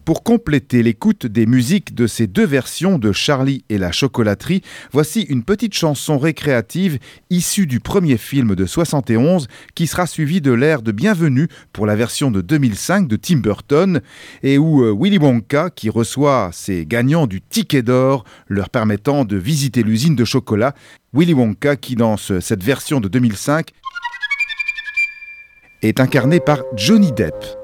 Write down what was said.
Pour compléter l'écoute des musiques de ces deux versions de Charlie et la chocolaterie, voici une petite chanson récréative issue du premier film de 71 qui sera suivie de l'air de Bienvenue pour la version de 2005 de Tim Burton et où Willy Wonka qui reçoit ses gagnants du ticket d'or leur permettant de visiter l'usine de chocolat. Willy Wonka qui dans cette version de 2005 est incarné par Johnny Depp.